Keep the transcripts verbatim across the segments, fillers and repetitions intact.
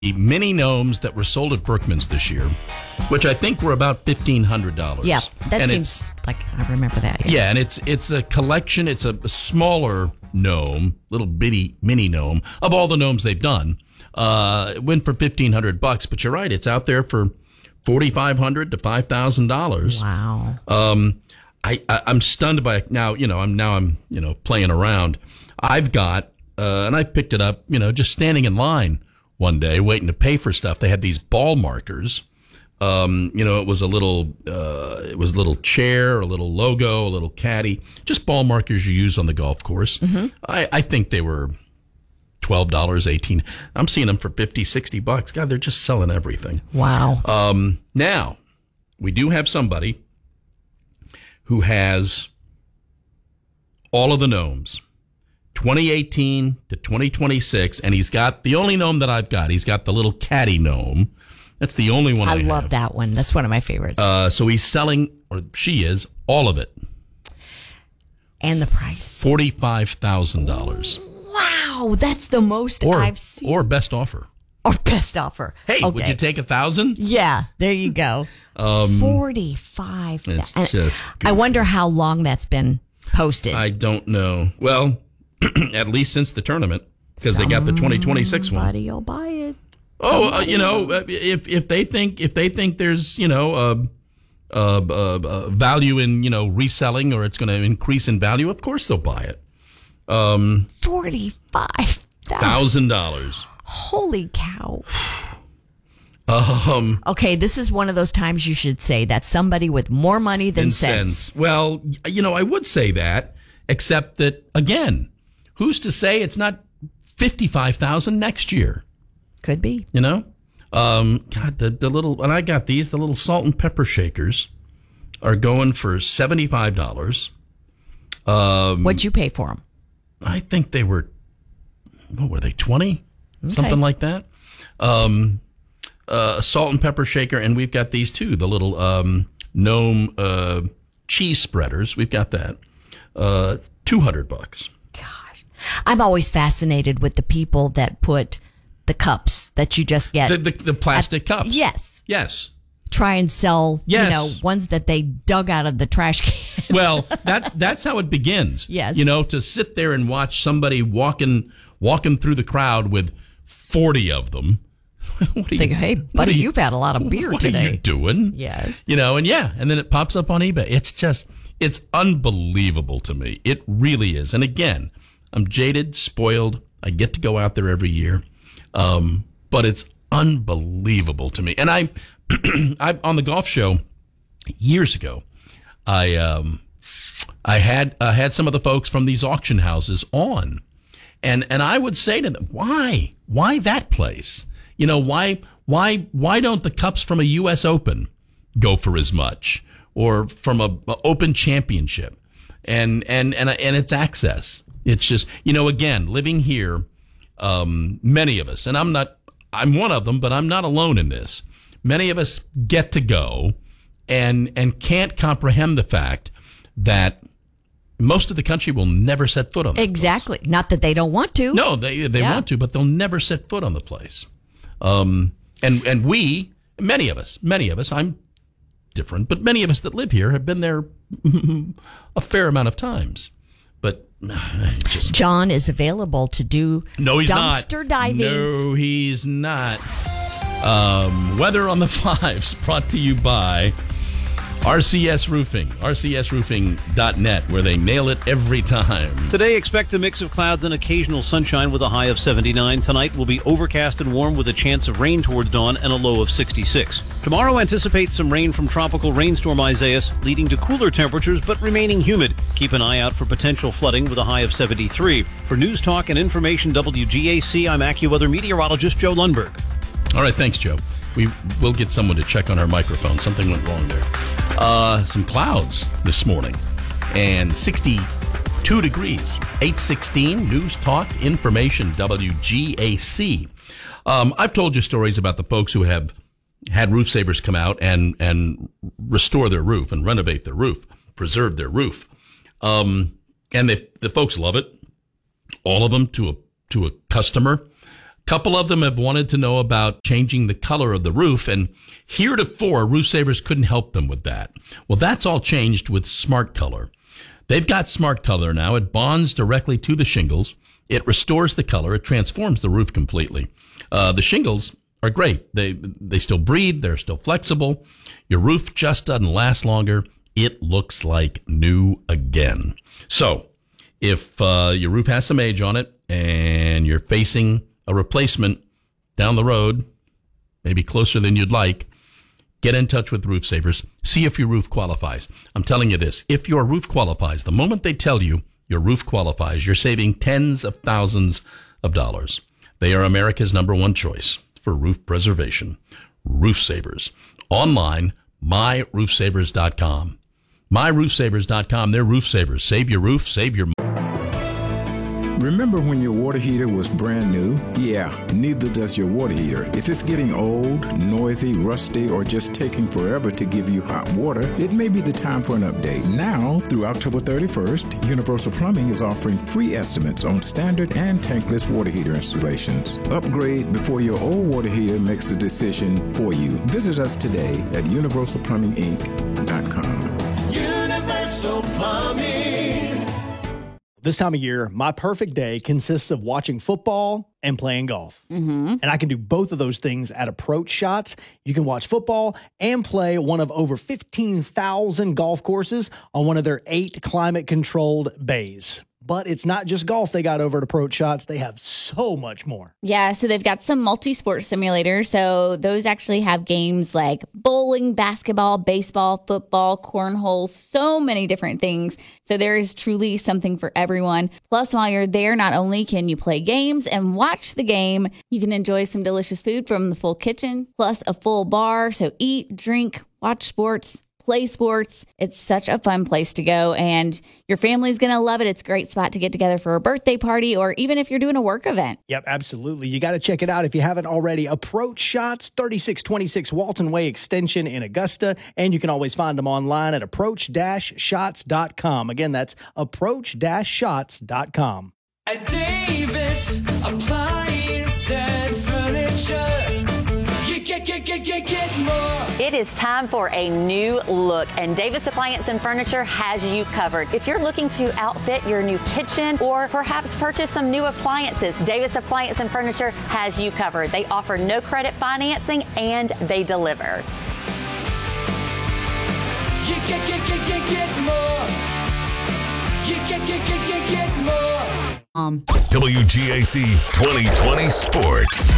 mini gnomes that were sold at Berkman's this year, which I think were about fifteen hundred dollars. Yeah, that and seems like I remember that. Yeah. yeah, and it's it's a collection. It's a, a smaller gnome, little bitty mini gnome of all the gnomes they've done. Uh, it went for fifteen hundred bucks, but you're right, it's out there for forty-five hundred to five thousand dollars. Wow. Um, I, I I'm stunned by now. You know, I'm now I'm you know playing around. I've got uh, and I picked it up. You know, just standing in line one day waiting to pay for stuff. They had these ball markers. Um, you know, it was a little, uh, it was a little chair, a little logo, a little caddy, just ball markers you use on the golf course. Mm-hmm. I, I think they were twelve dollars, eighteen dollars. I'm seeing them for fifty, sixty bucks. God, they're just selling everything. Wow. Um, now we do have somebody who has all of the gnomes. twenty eighteen to twenty twenty-six, and he's got the only gnome that I've got. He's got the little caddy gnome. That's the only one I, I have. love that one. That's one of my favorites. Uh, so he's selling, or she is, all of it. And the price? forty-five thousand dollars. Wow, that's the most or, I've seen. Or best offer. Or best offer. Hey, okay. Would you take a thousand? Yeah, there you go. Um, forty-five. It's just goofy. I wonder how long that's been posted. I don't know. Well, at least since the tournament, because they got the twenty twenty-six one. Somebody will buy it. Oh, uh, you know, if if they think if they think there's you know uh, uh, uh, uh, value in you know reselling, or it's going to increase in value, of course they'll buy it. Um, Forty-five thousand dollars. Holy cow! Um, okay, this is one of those times you should say that somebody with more money than sense. sense. Well, you know, I would say that, except that again, who's to say it's not fifty-five thousand next year? Could be. You know? Um, God, the, the little, and I got these, the little salt and pepper shakers are going for seventy-five dollars. Um, What'd you pay for them? I think they were, what were they, twenty? Okay. Something like that. Um, uh, a salt and pepper shaker, and we've got these too, the little um, gnome uh, cheese spreaders. We've got that. Uh, two hundred bucks. Gosh. I'm always fascinated with the people that put the cups that you just get. The, the, the plastic at, cups. Yes. Yes. Try and sell, yes. you know, ones that they dug out of the trash can. Well, that's that's how it begins. Yes. You know, to sit there and watch somebody walking walking through the crowd with forty of them. What are Think, you, hey, buddy, you, you've had a lot of beer what today. What are you doing? Yes. You know, and yeah, and then it pops up on eBay. It's just, it's unbelievable to me. It really is. And again, I'm jaded, spoiled. I get to go out there every year. Um, but it's unbelievable to me. And I, I on the golf show years ago, I um, I had uh, had some of the folks from these auction houses on, and and I would say to them, why why that place? You know, why why why don't the cups from a U S Open go for as much, or from a, a Open Championship, and and and and it's access. It's just, you know, again, living here. Um, many of us, and I'm not, I'm one of them, but I'm not alone in this. Many of us get to go and, and can't comprehend the fact that most of the country will never set foot on the Exactly. place. Not that they don't want to. No, they, they yeah. want to, but they'll never set foot on the place. Um, and, and we, many of us, many of us, I'm different, but many of us that live here have been there a fair amount of times. But just, John is available to do no, he's dumpster not. diving. No, he's not. Um, Weather on the Fives, brought to you by R C S Roofing, R C S roofing dot net, where they nail it every time. Today, expect a mix of clouds and occasional sunshine with a high of seventy-nine. Tonight will be overcast and warm with a chance of rain towards dawn and a low of sixty-six. Tomorrow, anticipate some rain from tropical rainstorm Isaias, leading to cooler temperatures but remaining humid. Keep an eye out for potential flooding with a high of seventy-three. For News Talk and Information W G A C, I'm AccuWeather meteorologist Joe Lundberg. All right, thanks, Joe. We will get someone to check on our microphone. Something went wrong there. Uh, some clouds this morning, and sixty-two degrees. eight sixteen, News Talk, Information, W G A C. Um, I've told you stories about the folks who have had roof savers come out and, and restore their roof and renovate their roof, preserve their roof. Um, and they, the folks love it. All of them to a, to a customer. couple of them have wanted to know about changing the color of the roof, and heretofore, Roof Savers couldn't help them with that. Well, that's all changed with Smart Color. They've got Smart Color now. It bonds directly to the shingles. It restores the color. It transforms the roof completely. Uh, the shingles are great. They they still breathe. They're still flexible. Your roof just doesn't last longer. It looks like new again. So if uh, your roof has some age on it and you're facing a replacement down the road, maybe closer than you'd like, get in touch with Roof Savers. See if your roof qualifies. I'm telling you this. If your roof qualifies, the moment they tell you your roof qualifies, you're saving tens of thousands of dollars. They are America's number one choice for roof preservation. Roof Savers. Online, my roof savers dot com. my roof savers dot com. They're Roof Savers. Save your roof, save your money. Remember when your water heater was brand new? Yeah, neither does your water heater. If it's getting old, noisy, rusty, or just taking forever to give you hot water, it may be the time for an update. Now, through October thirty-first, Universal Plumbing is offering free estimates on standard and tankless water heater installations. Upgrade before your old water heater makes the decision for you. Visit us today at universal plumbing inc dot com. Universal Plumbing. This time of year, my perfect day consists of watching football and playing golf. Mm-hmm. And I can do both of those things at Approach Shots. You can watch football and play one of over fifteen thousand golf courses on one of their eight climate-controlled bays. But it's not just golf they got over at Approach Shots. They have so much more. Yeah, so they've got some multi-sport simulators. So those actually have games like bowling, basketball, baseball, football, cornhole, so many different things. So there is truly something for everyone. Plus, while you're there, not only can you play games and watch the game, you can enjoy some delicious food from the full kitchen, plus a full bar. So eat, drink, watch sports, play sports. It's such a fun place to go, and your family's going to love it. It's a great spot to get together for a birthday party, or even if you're doing a work event. Yep, absolutely. You got to check it out if you haven't already. Approach Shots, thirty-six twenty-six Walton Way Extension in Augusta, and you can always find them online at approach dash shots dot com. Again, that's approach dash shots dot com. At Davis Appliance and Furniture, you get, get, get, get, get more. It is time for a new look, and Davis Appliance and Furniture has you covered. If you're looking to outfit your new kitchen or perhaps purchase some new appliances, Davis Appliance and Furniture has you covered. They offer no credit financing and they deliver. You get, get, get, get, get more. You get, get, get, get, get more. Um. W G A C twenty twenty Sports.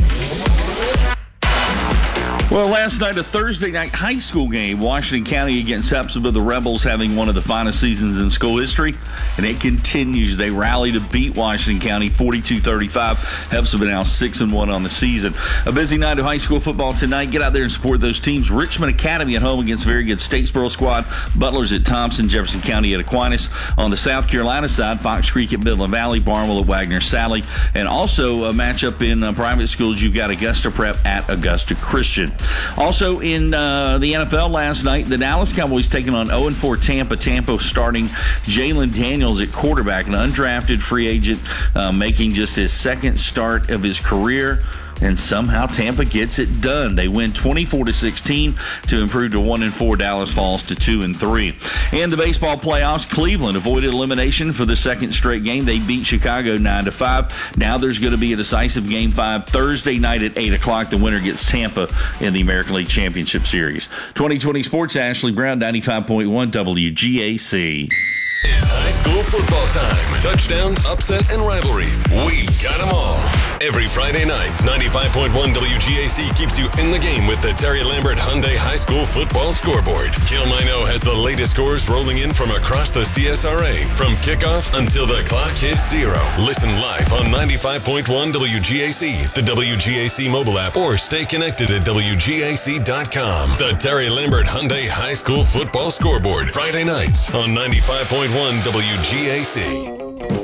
Well, last night, a Thursday night high school game, Washington County against Hepzibah, the Rebels having one of the finest seasons in school history, and it continues. They rally to beat Washington County forty-two thirty-five. Hepzibah now six and one on the season. A busy night of high school football tonight. Get out there and support those teams. Richmond Academy at home against a very good Statesboro squad. Butler's at Thompson, Jefferson County at Aquinas. On the South Carolina side, Fox Creek at Midland Valley, Barnwell at Wagner Sally, and also a matchup in uh, private schools. You've got Augusta Prep at Augusta Christian. Also in uh, the N F L last night, the Dallas Cowboys taking on oh and four Tampa. Tampa starting Jalen Daniels at quarterback, an undrafted free agent, uh, making just his second start of his career. And somehow Tampa gets it done. They win twenty-four to sixteen to improve to one and four. Dallas falls to two and three. In the baseball playoffs, Cleveland avoided elimination for the second straight game. They beat Chicago nine to five. Now there's going to be a decisive game five Thursday night at eight o'clock. The winner gets Tampa in the American League Championship Series. twenty twenty Sports, Ashley Brown, ninety-five point one W G A C. It's high school football time. Touchdowns, upsets, and rivalries. We got them all. Every Friday night, ninety-five point one W G A C keeps you in the game with the Terry Lambert Hyundai High School Football Scoreboard. Kilmino has the latest scores rolling in from across the C S R A, from kickoff until the clock hits zero. Listen live on ninety-five point one W G A C, the W G A C mobile app, or stay connected at W G A C dot com. The Terry Lambert Hyundai High School Football Scoreboard, Friday nights on ninety-five point one W G A C.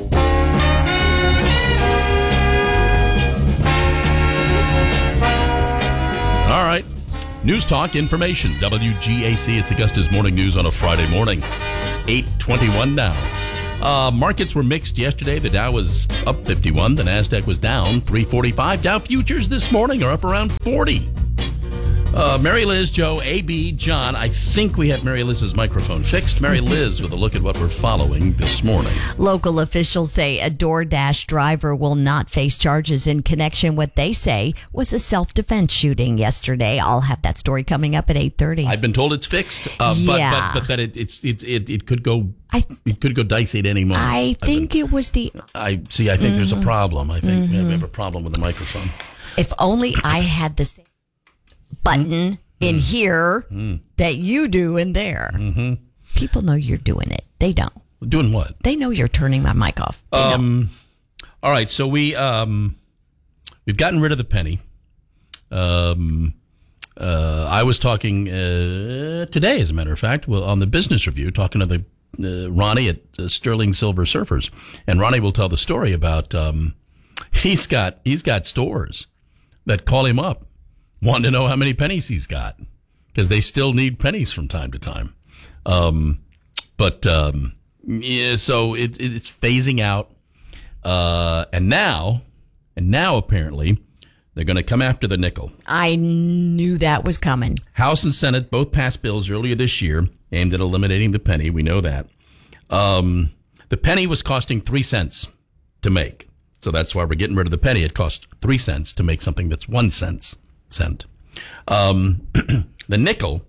All right. News Talk Information. W G A C. It's Augusta's Morning News on a Friday morning. eight twenty-one now. Uh, markets were mixed yesterday. The Dow was up fifty-one. The NASDAQ was down three forty-five. Dow futures this morning are up around forty. Uh, Mary Liz, Joe, A B, John. I think we have Mary Liz's microphone fixed. Mary Liz with a look at what we're following this morning. Local officials say a DoorDash driver will not face charges in connection with what they say was a self-defense shooting yesterday. I'll have that story coming up at eight thirty. I've been told it's fixed, uh, but, Yeah. but but that it it's it it, it could go I- it could go dicey at any moment. I I've think been- it was the... I see. I think there's a problem. I think we have a problem with the microphone. If only I had the same button in here that you do in there. Mm-hmm. People know you're doing it. They don't. Doing what? They know you're turning my mic off. They know. Um, all right, so we um, we've gotten rid of the penny. Um, uh, I was talking uh, today, as a matter of fact, well, on the Business Review, talking to the uh, Ronnie at uh, Sterling Silver Surfers, and Ronnie will tell the story about um, he's got he's got stores that call him up, wanting to know how many pennies he's got, because they still need pennies from time to time. Um, but um, yeah, so it, it, it's phasing out. Uh, and now, and now apparently, they're going to come after the nickel. I knew that was coming. House and Senate both passed bills earlier this year aimed at eliminating the penny. We know that. Um, the penny was costing three cents to make. So that's why we're getting rid of the penny. It cost three cents to make something that's one cent. cent. Um, the nickel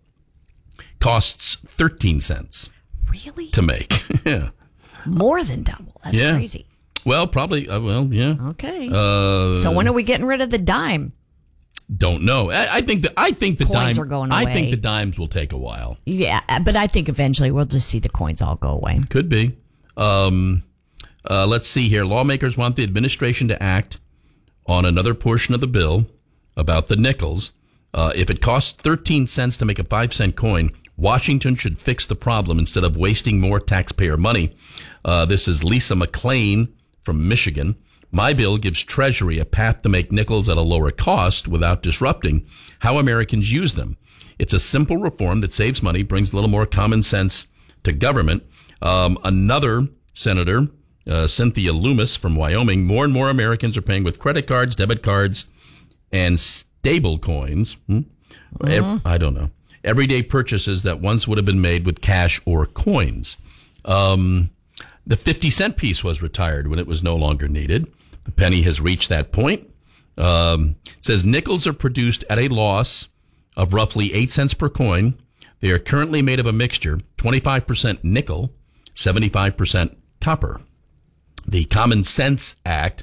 costs thirteen cents Really? to make. Yeah. More than double. That's Yeah. crazy. Well, probably. Uh, well, yeah. Okay. Uh, so when are we getting rid of the dime? Don't know. I, I think the I think the Coins dime. are going I away. think the dimes will take a while. Yeah, but I think eventually we'll just see the coins all go away. Could be. Um, uh, let's see here. Lawmakers want the administration to act on another portion of the bill about the nickels. Uh, if it costs thirteen cents to make a five cent coin, Washington should fix the problem instead of wasting more taxpayer money. Uh, this is Lisa McClain from Michigan. My bill gives Treasury a path to make nickels at a lower cost without disrupting how Americans use them. It's a simple reform that saves money, brings a little more common sense to government. Um, another senator, uh, Cynthia Loomis from Wyoming, more and more Americans are paying with credit cards, debit cards, and stable coins. Hmm? Ev- I don't know. Everyday purchases that once would have been made with cash or coins. Um, the fifty cent piece was retired when it was no longer needed. The penny has reached that point. Um, it says nickels are produced at a loss of roughly eight cents per coin. They are currently made of a mixture, twenty-five percent nickel, seventy-five percent copper. The Common Sense Act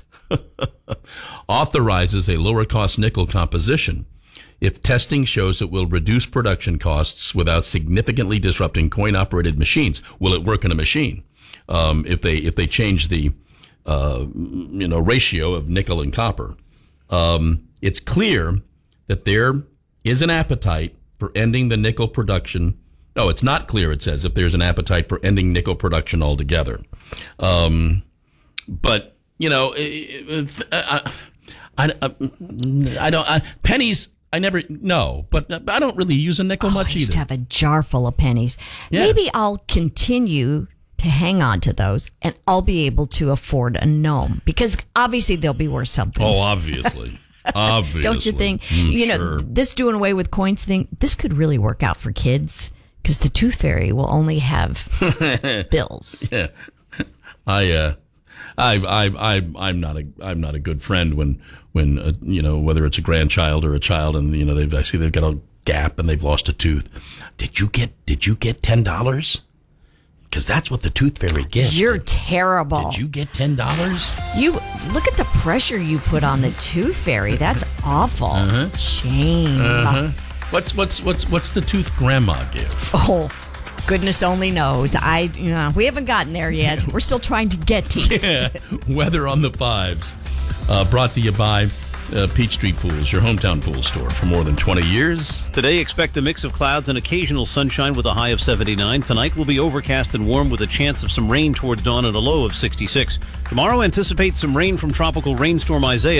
authorizes a lower cost nickel composition if testing shows it will reduce production costs without significantly disrupting coin operated machines. Will it work in a machine? Um, if they, if they change the, uh, you know, ratio of nickel and copper. Um, it's clear that there is an appetite for ending the nickel production. No, it's not clear, it says, if there's an appetite for ending nickel production altogether. Um, but, you know, I, I, I, I don't, I, pennies, I never, no, but I don't really use a nickel Oh, much I used either. to have a jar full of pennies. Yeah. Maybe I'll continue to hang on to those and I'll be able to afford a gnome because obviously they'll be worth something. Oh, obviously. Obviously. Don't you think? Mm, you know, sure. this doing away with coins thing, this could really work out for kids because the Tooth Fairy will only have bills. Yeah. I, uh, I, I, I, I'm not a, I'm not a good friend when, when, uh, you know, whether it's a grandchild or a child and, you know, they've, I see they've got a gap and they've lost a tooth. Did you get, did you get ten dollars? Because that's what the Tooth Fairy gets. You're terrible. Did you get ten dollars? You look at the pressure you put on the Tooth Fairy. That's awful. Uh-huh. Shame. Uh-huh. What's, what's, what's, what's the tooth grandma give? Oh, goodness only knows. I, you know, we haven't gotten there yet. We're still trying to get to. Yeah. Weather on the fives. Uh, brought to you by uh, Peach Street Pools, your hometown pool store for more than twenty years. Today, expect a mix of clouds and occasional sunshine with a high of seventy-nine. Tonight will be overcast and warm with a chance of some rain towards dawn and a low of sixty-six. Tomorrow, anticipate some rain from tropical rainstorm Isaias.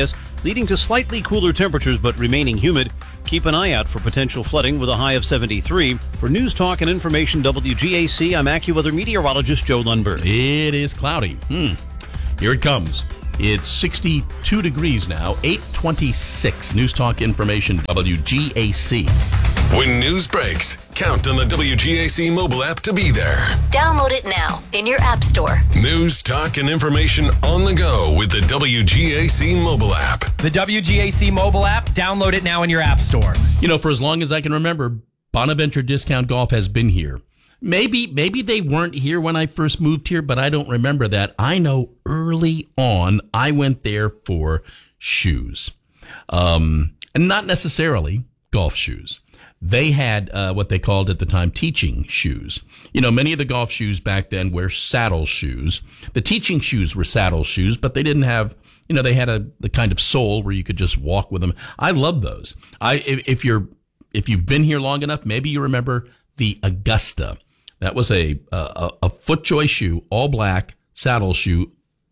leading to slightly cooler temperatures but remaining humid. Keep an eye out for potential flooding with a high of seventy-three. For News Talk and Information W G A C, I'm AccuWeather meteorologist Joe Lundberg. It is cloudy. Hmm. Here it comes. It's sixty-two degrees now, eight twenty-six. News Talk Information W G A C. When news breaks, count on the W G A C mobile app to be there. Download it now in your app store. News, talk, and information on the go with the W G A C mobile app. The W G A C mobile app, download it now in your app store. You know, for as long as I can remember, Bonaventure Discount Golf has been here. Maybe maybe they weren't here when I first moved here, but I don't remember that. I know early on I went there for shoes. Um, and not necessarily golf shoes. They had uh, what they called at the time teaching shoes. You know, many of the golf shoes back then were saddle shoes. The teaching shoes were saddle shoes, but they didn't have, you know, they had a the kind of sole where you could just walk with them. I love those. I if, if you're if you've been here long enough, maybe you remember the Augusta. That was a a, a FootJoy shoe, all black saddle shoe.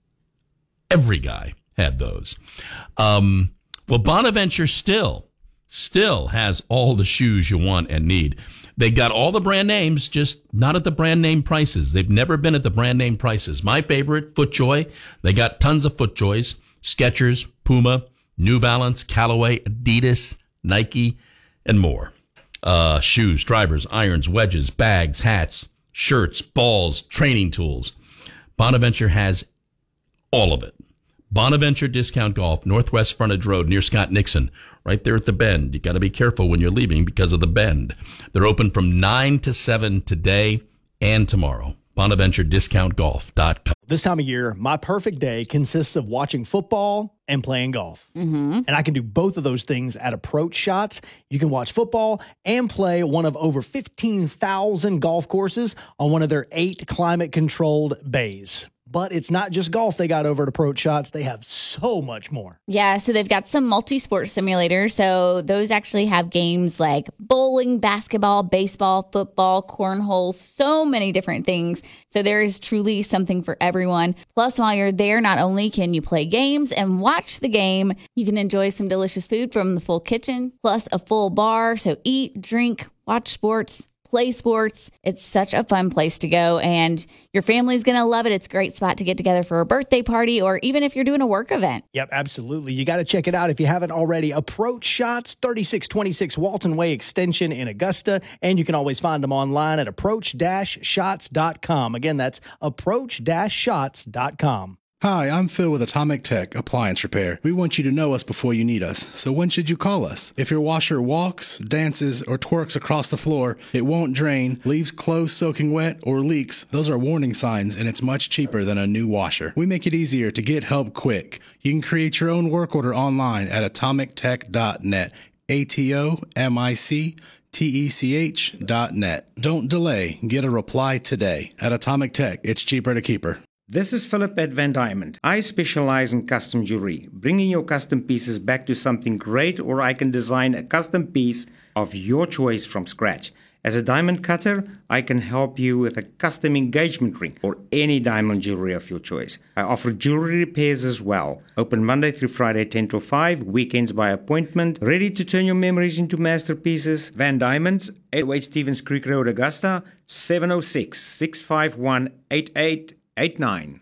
Every guy had those. Um, well, Bonaventure still. Still has all the shoes you want and need. They got all the brand names, just not at the brand name prices. They've never been at the brand name prices. My favorite, FootJoy. They got tons of FootJoys. Skechers, Puma, New Balance, Callaway, Adidas, Nike, and more. Uh, shoes, drivers, irons, wedges, bags, hats, shirts, balls, training tools. Bonaventure has all of it. Bonaventure Discount Golf, Northwest Frontage Road near Scott Nixon, right there at the Bend. You got to be careful when you're leaving because of the Bend. They're open from nine to seven today and tomorrow. Bonaventure Discount Golf dot com. This time of year, my perfect day consists of watching football and playing golf. Mm-hmm. And I can do both of those things at Approach Shots. You can watch football and play one of over fifteen thousand golf courses on one of their eight climate-controlled bays. But it's not just golf they got over at Approach Shots. They have so much more. Yeah, so they've got some multi-sport simulators. So those actually have games like bowling, basketball, baseball, football, cornhole, so many different things. So there is truly something for everyone. Plus, while you're there, not only can you play games and watch the game, you can enjoy some delicious food from the full kitchen, plus a full bar. So eat, drink, watch sports, play sports. It's such a fun place to go, and your family's going to love it. It's a great spot to get together for a birthday party or even if you're doing a work event. Yep, absolutely. You got to check it out if you haven't already. Approach Shots, thirty-six twenty-six Walton Way Extension in Augusta, and you can always find them online at approach dash shots dot com. Again, that's approach dash shots dot com. Hi, I'm Phil with Atomic Tech Appliance Repair. We want you to know us before you need us, so when should you call us? If your washer walks, dances, or twerks across the floor, it won't drain, leaves clothes soaking wet, or leaks, those are warning signs, and it's much cheaper than a new washer. We make it easier to get help quick. You can create your own work order online at atomic tech dot net. A T O M I C T E C H dot net. Don't delay. Get a reply today. At Atomic Tech, it's cheaper to keep her. This is Philip at Van Diamond. I specialize in custom jewelry, bringing your custom pieces back to something great, or I can design a custom piece of your choice from scratch. As a diamond cutter, I can help you with a custom engagement ring or any diamond jewelry of your choice. I offer jewelry repairs as well. Open Monday through Friday, ten till five, weekends by appointment. Ready to turn your memories into masterpieces? Van Diamonds, eight oh eight Stevens Creek Road, Augusta, seven oh six, six five one, eight eight eight nine.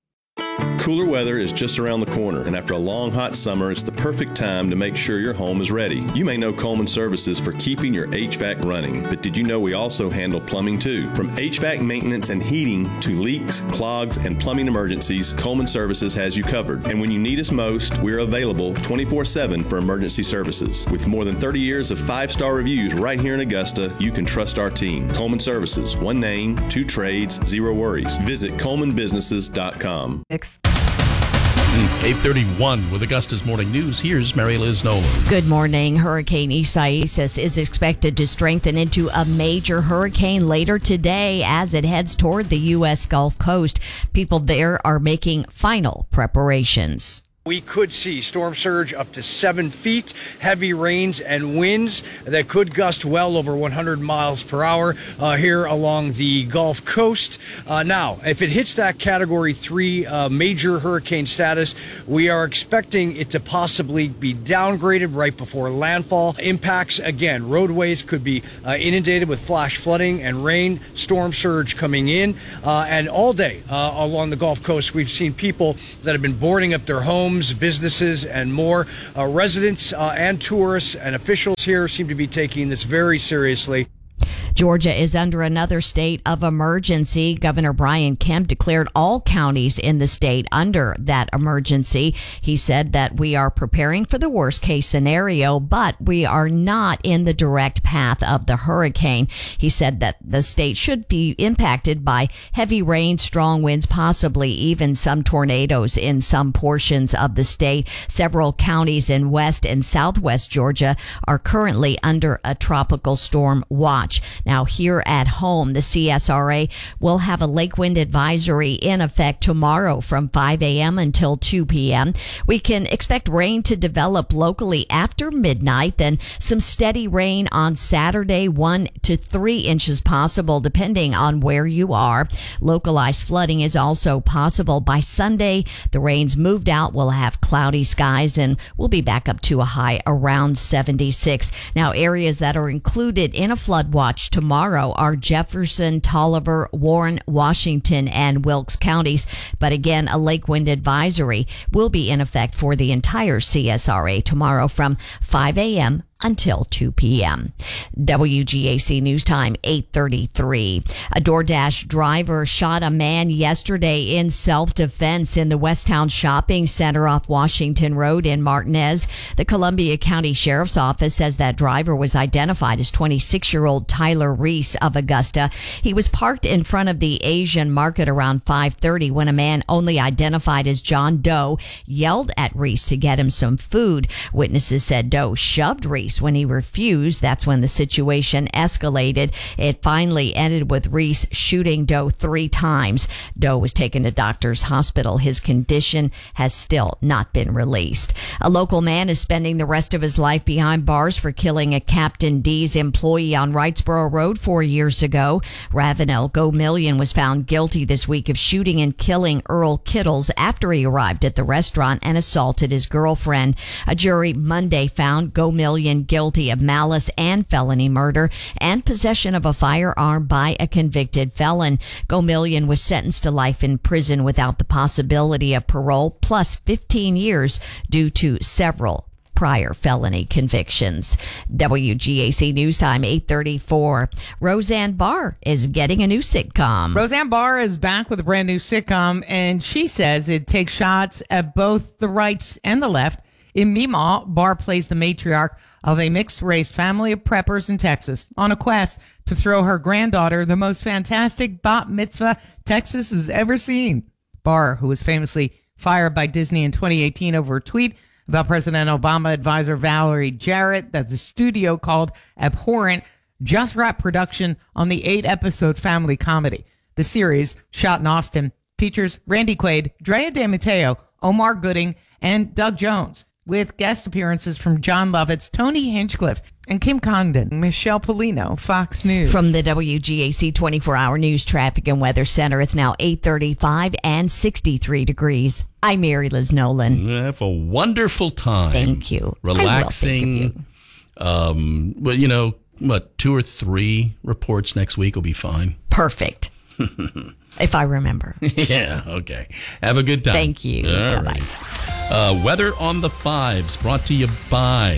Cooler weather is just around the corner, and after a long hot summer, it's the perfect time to make sure your home is ready. You may know Coleman Services for keeping your H V A C running, but did you know we also handle plumbing too? From H V A C maintenance and heating to leaks, clogs, and plumbing emergencies, Coleman Services has you covered. And when you need us most, we're available twenty-four seven for emergency services. With more than thirty years of five-star reviews right here in Augusta, you can trust our team. Coleman Services, one name, two trades, zero worries. Visit coleman businesses dot com. eight thirty-one with Augusta's Morning News. Here's Mary Liz Nolan. Good morning. Hurricane Isaias is expected to strengthen into a major hurricane later today as it heads toward the U S Gulf Coast. People there are making final preparations. We could see storm surge up to seven feet, heavy rains and winds that could gust well over one hundred miles per hour uh, here along the Gulf Coast. Uh, now, if it hits that Category three uh, major hurricane status, we are expecting it to possibly be downgraded right before landfall. Impacts, again, roadways could be uh, inundated with flash flooding and rain, storm surge coming in. Uh, and all day uh, along the Gulf Coast, we've seen people that have been boarding up their homes, businesses, and more. Uh, residents uh, and tourists and officials here seem to be taking this very seriously. Georgia is under another state of emergency. Governor Brian Kemp declared all counties in the state under that emergency. He said that we are preparing for the worst case scenario, but we are not in the direct path of the hurricane. He said that the state should be impacted by heavy rain, strong winds, possibly even some tornadoes in some portions of the state. Several counties in west and southwest Georgia are currently under a tropical storm watch. Now, here at home, the C S R A will have a lake wind advisory in effect tomorrow from five a.m. until two p.m. We can expect rain to develop locally after midnight, then some steady rain on Saturday, one to three inches possible, depending on where you are. Localized flooding is also possible by Sunday. The rain's moved out. We'll have cloudy skies, and we'll be back up to a high around seventy-six. Now, areas that are included in a flood watch tomorrow are Jefferson, Tolliver, Warren, Washington, and Wilkes counties. But again, a lake wind advisory will be in effect for the entire C S R A tomorrow from five a.m. until two p.m. W G A C News Time, eight thirty-three. A DoorDash driver shot a man yesterday in self-defense in the Westtown Shopping Center off Washington Road in Martinez. The Columbia County Sheriff's Office says that driver was identified as twenty-six-year-old Tyler Reese of Augusta. He was parked in front of the Asian market around five thirty when a man only identified as John Doe yelled at Reese to get him some food. Witnesses said Doe shoved Reese. When he refused, that's when the situation escalated. It finally ended with Reese shooting Doe three times. Doe was taken to Doctors Hospital. His condition has still not been released. A local man is spending the rest of his life behind bars for killing a Captain D's employee on Wrightsboro Road four years ago. Ravenel Gomillion was found guilty this week of shooting and killing Earl Kittles after he arrived at the restaurant and assaulted his girlfriend. A jury Monday found Gomillion guilty of malice and felony murder and possession of a firearm by a convicted felon. Gomillion was sentenced to life in prison without the possibility of parole, plus fifteen years due to several prior felony convictions. W G A C News Time, eight thirty-four. Roseanne Barr is getting a new sitcom. Roseanne Barr is back with a brand new sitcom, and she says it takes shots at both the right and the left. In Meemaw, Barr plays the matriarch of a mixed-race family of preppers in Texas on a quest to throw her granddaughter the most fantastic bat mitzvah Texas has ever seen. Barr, who was famously fired by Disney in twenty eighteen over a tweet about President Obama advisor Valerie Jarrett that the studio called abhorrent, just wrapped production on the eight-episode family comedy. The series, shot in Austin, features Randy Quaid, Drea De Matteo, Omar Gooding, and Doug Jones, with guest appearances from John Lovitz, Tony Hinchcliffe, and Kim Congdon. Michelle Polino, Fox News. From the W G A C twenty-four hour News Traffic and Weather Center, it's now eight thirty-five and sixty-three degrees. I'm Mary Liz Nolan. Have a wonderful time. Thank you. Relaxing. I will think of you. Um, well, you know, what, two or three reports next week will be fine. Perfect. If I remember. Yeah, okay. Have a good time. Thank you. All Bye-bye. right. Uh, weather on the fives, brought to you by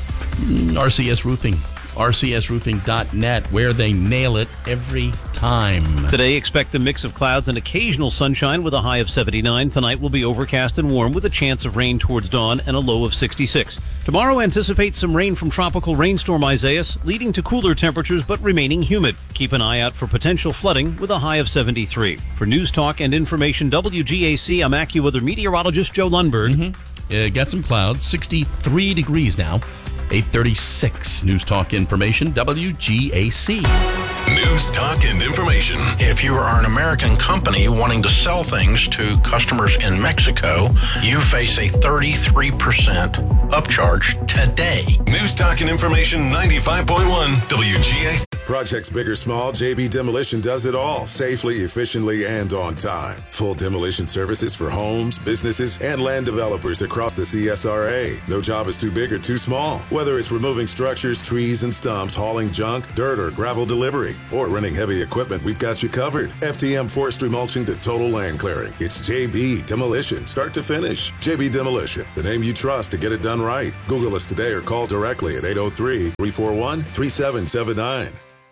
R C S Roofing. R C S roofing dot net, where they nail it every time. Today, expect a mix of clouds and occasional sunshine with a high of seventy-nine. Tonight will be overcast and warm with a chance of rain towards dawn and a low of sixty-six. Tomorrow, anticipate some rain from tropical rainstorm Isaias, leading to cooler temperatures but remaining humid. Keep an eye out for potential flooding with a high of seventy-three. For News Talk and Information W G A C, I'm AccuWeather meteorologist Joe Lundberg. Mm-hmm. Uh, got some clouds, sixty-three degrees now. eight thirty-six News Talk Information W G A C. News, talk, and information. If you are an American company wanting to sell things to customers in Mexico, you face a thirty-three percent upcharge today. News, talk, and information ninety-five point one W G A C. Projects big or small, J B Demolition does it all safely, efficiently, and on time. Full demolition services for homes, businesses, and land developers across the C S R A. No job is too big or too small. Whether it's removing structures, trees, and stumps, hauling junk, dirt, or gravel delivery, or renting heavy equipment, we've got you covered. F T M forestry mulching to total land clearing. It's J B Demolition, start to finish. J B Demolition, the name you trust to get it done right. Google us today or call directly at eight oh three, three four one, three seven seven nine.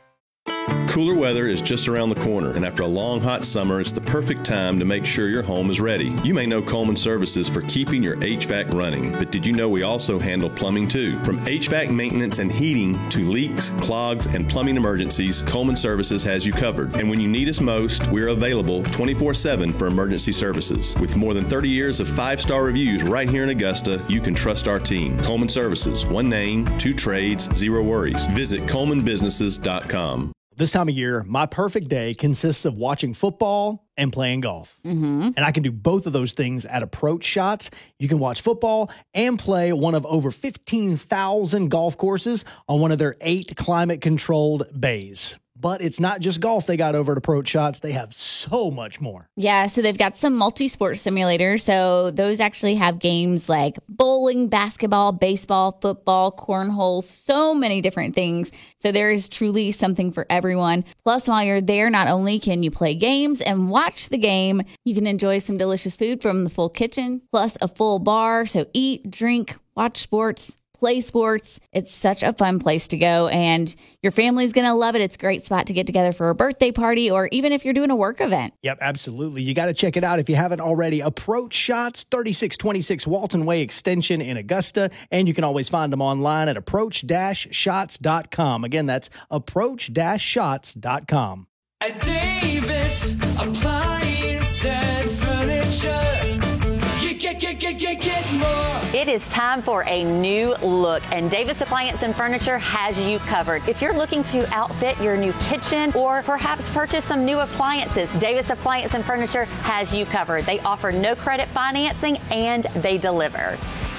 Cooler weather is just around the corner, and after a long hot summer, it's the perfect time to make sure your home is ready. You may know Coleman Services for keeping your H V A C running, but did you know we also handle plumbing too? From H V A C maintenance and heating to leaks, clogs, and plumbing emergencies, Coleman Services has you covered. And when you need us most, we're available twenty-four seven for emergency services. With more than thirty years of five-star reviews right here in Augusta, you can trust our team. Coleman Services, one name, two trades, zero worries. Visit coleman businesses dot com. This time of year, my perfect day consists of watching football and playing golf. Mm-hmm. And I can do both of those things at Approach Shots. You can watch football and play one of over fifteen thousand golf courses on one of their eight climate-controlled bays. But it's not just golf they got over at Approach Shots. They have so much more. Yeah, so they've got some multi-sport simulators. So those actually have games like bowling, basketball, baseball, football, cornhole, so many different things. So there is truly something for everyone. Plus, while you're there, not only can you play games and watch the game, you can enjoy some delicious food from the full kitchen, plus a full bar. So eat, drink, watch sports, play sports. It's such a fun place to go, and your family's going to love it. It's a great spot to get together for a birthday party, or even if you're doing a work event. Yep, absolutely. You got to check it out if you haven't already. Approach Shots, thirty-six twenty-six Walton Way Extension in Augusta, and you can always find them online at approach dash shots dot com. Again, that's approach dash shots dot com. At Davis Appliance and Furniture, you get, get, get, get, get more. It is time for a new look, and Davis Appliance and Furniture has you covered. If you're looking to outfit your new kitchen or perhaps purchase some new appliances, Davis Appliance and Furniture has you covered. They offer no credit financing and they deliver.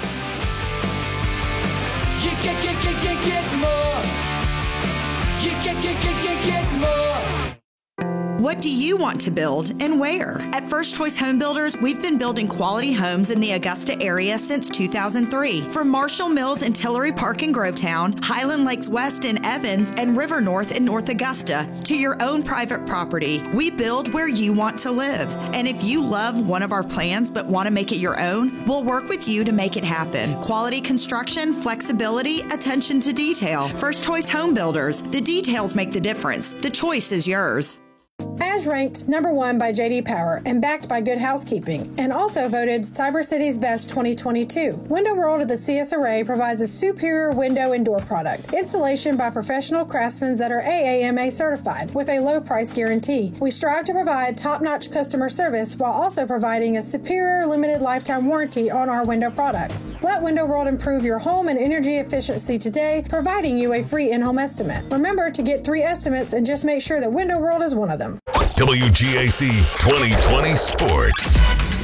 You get, get, get, get, get more. You get, get, get, get, get more. What do you want to build and where? At First Choice Home Builders, we've been building quality homes in the Augusta area since two thousand three. From Marshall Mills and Tillery Park in Grovetown, Highland Lakes West in Evans, and River North in North Augusta, to your own private property, we build where you want to live. And if you love one of our plans but want to make it your own, we'll work with you to make it happen. Quality construction, flexibility, attention to detail. First Choice Home Builders. The details make the difference. The choice is yours. As ranked number one by J D Power and backed by Good Housekeeping, and also voted Cyber City's Best twenty twenty-two. Window World of the C S R A provides a superior window and door product. Installation by professional craftsmen that are A A M A certified with a low price guarantee. We strive to provide top-notch customer service while also providing a superior limited lifetime warranty on our window products. Let Window World improve your home and energy efficiency today, providing you a free in-home estimate. Remember to get three estimates and just make sure that Window World is one of them. W G A C twenty twenty Sports.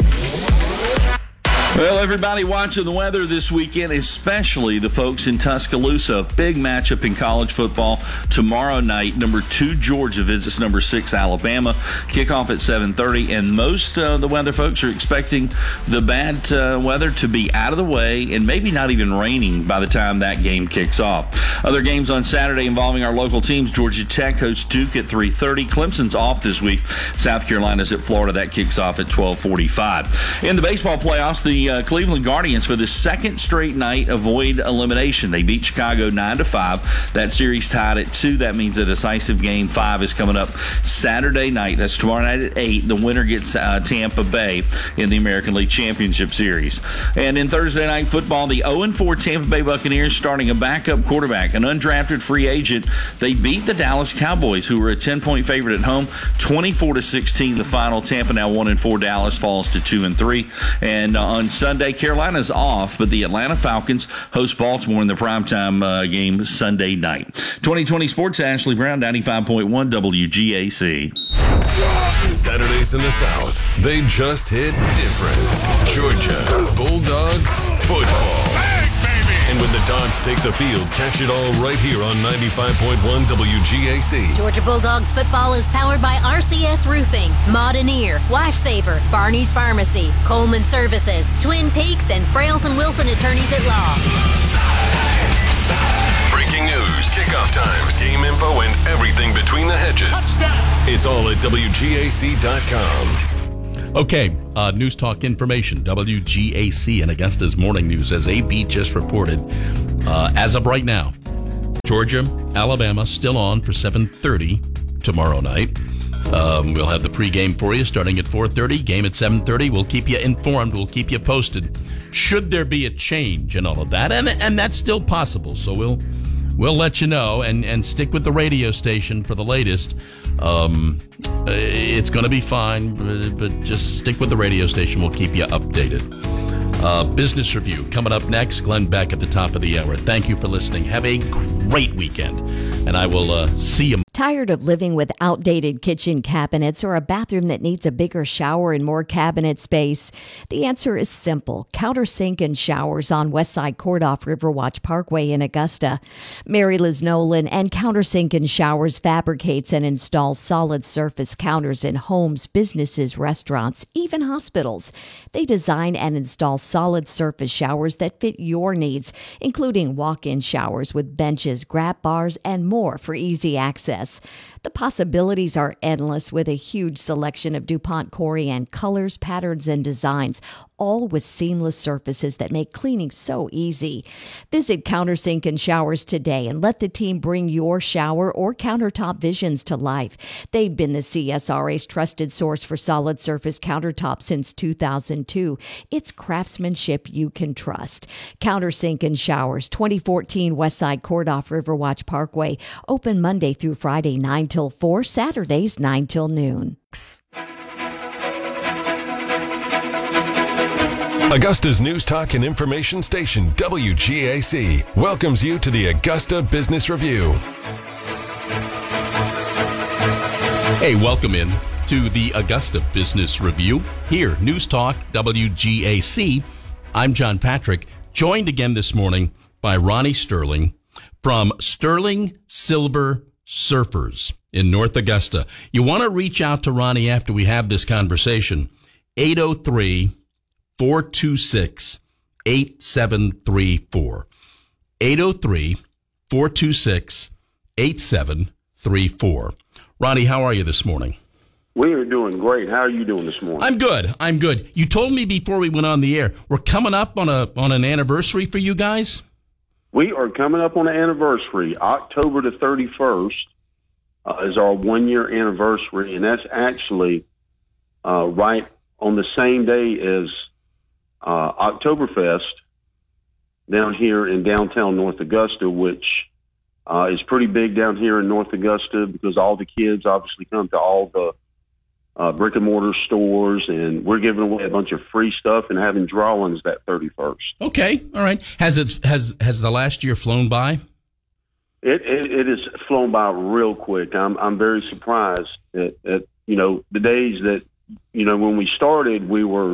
Well, everybody watching the weather this weekend, especially the folks in Tuscaloosa. Big matchup in college football tomorrow night. Number two, Georgia visits number six, Alabama. Kickoff at seven thirty, and most of uh, the weather folks are expecting the bad uh, weather to be out of the way and maybe not even raining by the time that game kicks off. Other games on Saturday involving our local teams. Georgia Tech hosts Duke at three thirty. Clemson's off this week. South Carolina's at Florida. That kicks off at twelve forty-five. In the baseball playoffs, the Uh, Cleveland Guardians, for the second straight night, avoid elimination. They beat Chicago nine to five. That series tied at two. That means a decisive game five is coming up Saturday night. That's tomorrow night at eight. The winner gets uh, Tampa Bay in the American League Championship Series. And in Thursday night football, the oh and four Tampa Bay Buccaneers starting a backup quarterback quarterback, an undrafted free agent. They beat the Dallas Cowboys, who were a ten-point favorite at home, twenty-four to sixteen. The final. Tampa now one and four. Dallas falls to two and three. And uh, on Sunday, Carolina's off, but the Atlanta Falcons host Baltimore in the primetime uh, game Sunday night. twenty twenty Sports, Ashley Brown, ninety-five point one W G A C. Saturdays in the South, they just hit different. Georgia Bulldogs football. And when the Dogs take the field, catch it all right here on ninety-five point one W G A C. Georgia Bulldogs football is powered by R C S Roofing, Modenier, Lifesaver, Barney's Pharmacy, Coleman Services, Twin Peaks, and Frails and Wilson Attorneys at Law. Breaking news, kickoff times, game info, and everything between the hedges. Touchdown. It's all at W G A C dot com. Okay, uh, News Talk information. W G A C and Augusta's Morning News, as A B just reported. Uh, as of right now, Georgia, Alabama still on for seven thirty tomorrow night. Um, we'll have the pregame for you starting at four thirty. Game at seven thirty. We'll keep you informed. We'll keep you posted. Should there be a change and all of that, and and that's still possible. So we'll we'll let you know, and and stick with the radio station for the latest. Um, it's going to be fine, but, but just stick with the radio station. We'll keep you updated. Uh, business review coming up next. Glenn Beck at the top of the hour. Thank you for listening. Have a great weekend, and I will uh, see you. Tired of living with outdated kitchen cabinets or a bathroom that needs a bigger shower and more cabinet space? The answer is simple. Countersink and Showers on Westside Court off Riverwatch Parkway in Augusta. Mary Liz Nolan and Countersink and Showers fabricates and installs solid surface counters in homes, businesses, restaurants, even hospitals. They design and install solid surface showers that fit your needs, including walk-in showers with benches, grab bars, and more for easy access. The possibilities are endless with a huge selection of DuPont Corian colors, patterns, and designs, all with seamless surfaces that make cleaning so easy. Visit Countersink and Showers today and let the team bring your shower or countertop visions to life. They've been the C S R A's trusted source for solid surface countertops since two thousand two. It's craftsmanship you can trust. Countersink and Showers, twenty fourteen Westside Court off Riverwatch Parkway. Open Monday through Friday, nine till four, Saturdays, nine till noon. Augusta's News Talk and Information Station, W G A C, welcomes you to the Augusta Business Review. Hey, welcome in to the Augusta Business Review. Here, News Talk, W G A C. I'm John Patrick, joined again this morning by Ronnie Sterling from Sterling Silver Surfers in North Augusta. You want to reach out to Ronnie after we have this conversation. eight oh three, four two six, eight seven three four. eight oh three, four two six, eight seven three four. Ronnie, how are you this morning? We are doing great. How are you doing this morning? I'm good. I'm good. You told me before we went on the air, we're coming up on a on an anniversary for you guys? We are coming up on an anniversary. October the thirty-first uh, is our one-year anniversary, and that's actually uh, right on the same day as uh, Oktoberfest down here in downtown North Augusta, which uh, is pretty big down here in North Augusta because all the kids obviously come to all the uh, brick-and-mortar stores, and we're giving away a bunch of free stuff and having drawings that thirty-first. Okay, all right. Has it has has the last year flown by? It it, it has flown by real quick. I'm I'm very surprised at, at you know the days that you know when we started we were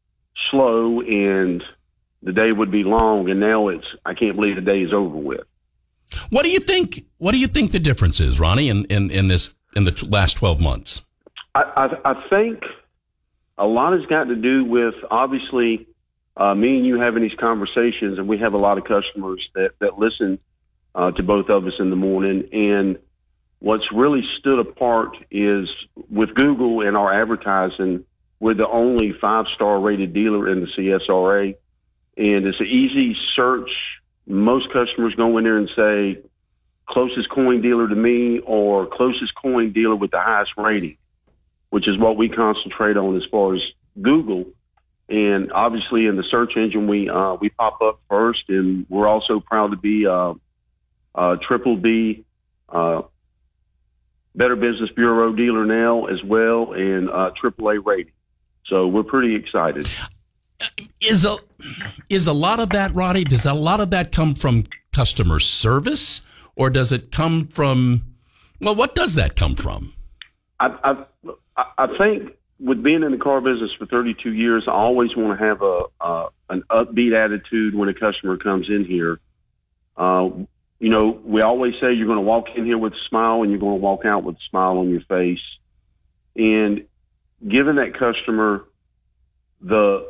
slow and the day would be long, and now it's I can't believe the day is over with. What do you think? What do you think the difference is, Ronnie, in in, in this in the t- last twelve months? I, I, I think a lot has got to do with, obviously, uh, me and you having these conversations, and we have a lot of customers that, that listen uh, to both of us in the morning. And what's really stood apart is with Google and our advertising, we're the only five-star rated dealer in the C S R A. And it's an easy search. Most customers go in there and say, closest coin dealer to me or closest coin dealer with the highest rating, which is what we concentrate on as far as Google. And obviously in the search engine, we uh, we pop up first, and we're also proud to be uh, uh, Triple B, uh, Better Business Bureau dealer now as well, and uh, triple A rating. So we're pretty excited. Is a is a lot of that, Ronnie? Does a lot of that come from customer service, or does it come from? Well, what does that come from? I I, I think with being in the car business for thirty-two years, I always want to have a uh, an upbeat attitude when a customer comes in here. Uh, you know, we always say you're going to walk in here with a smile and you're going to walk out with a smile on your face. And giving that customer the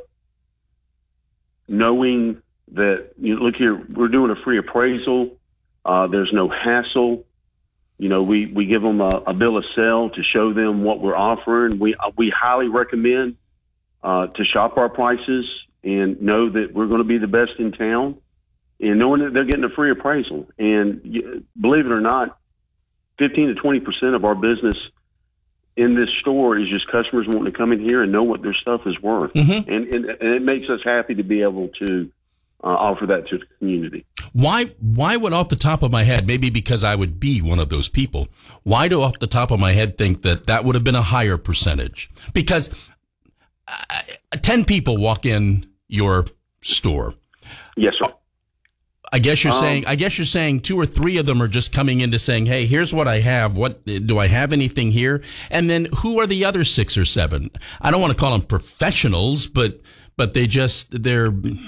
knowing that, you know, look here, we're doing a free appraisal. Uh, there's no hassle. You know, we, we give them a, a bill of sale to show them what we're offering. We, we highly recommend uh, to shop our prices and know that we're going to be the best in town, and knowing that they're getting a free appraisal. And you, believe it or not, fifteen to twenty percent of our business in this store is just customers wanting to come in here and know what their stuff is worth. Mm-hmm. And, and, and it makes us happy to be able to uh, offer that to the community. Why, why would off the top of my head, maybe because I would be one of those people, why do off the top of my head think that that would have been a higher percentage? Because uh, ten people walk in your store. Yes, sir. I guess you're um, saying, I guess you're saying two or three of them are just coming into saying, hey, here's what I have. What do I have anything here? And then who are the other six or seven? I don't want to call them professionals, but, but they just, they're,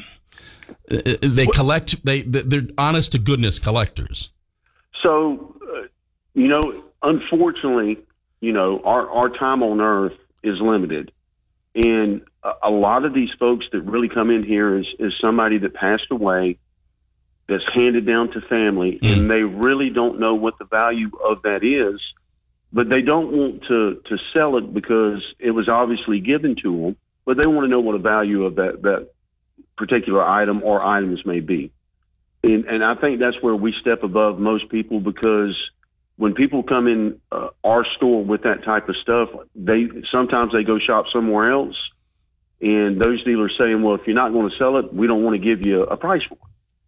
they collect, they, they're honest to goodness collectors. So, uh, you know, unfortunately, you know, our, our time on earth is limited. And a, a lot of these folks that really come in here is, is somebody that passed away, that's handed down to family, mm. and they really don't know what the value of that is, but they don't want to, to sell it because it was obviously given to them, but they want to know what the value of that, that particular item or items may be. And, and I think that's where we step above most people, because when people come in uh, our store with that type of stuff, they sometimes they go shop somewhere else, and those dealers saying, well, if you're not going to sell it, we don't want to give you a price for it.